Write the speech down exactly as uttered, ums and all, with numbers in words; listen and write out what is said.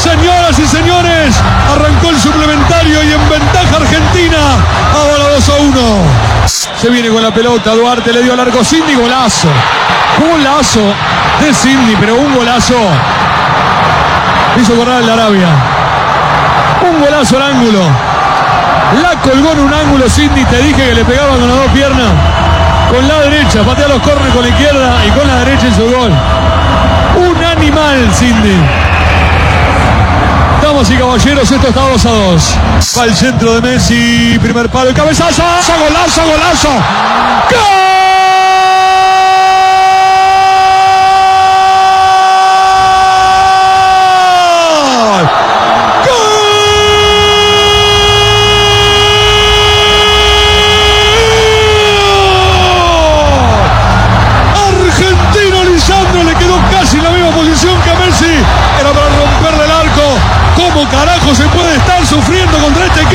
Señoras y señores, arrancó el suplementario y en ventaja Argentina. Ahora dos a uno. Se viene con la pelota, Duarte le dio al arco, Cindy, golazo. Golazo de Cindy, pero un golazo. Hizo correr al de Arabia. Un golazo al ángulo. La colgó en un ángulo Cindy, te dije que le pegaba con las dos piernas. Con la derecha, patea los corners con la izquierda y con la derecha hizo gol. Un animal Cindy. Damas y caballeros, esto está dos a dos. Va el centro de Messi, primer palo, el cabezazo, golazo, golazo. ¡Gol!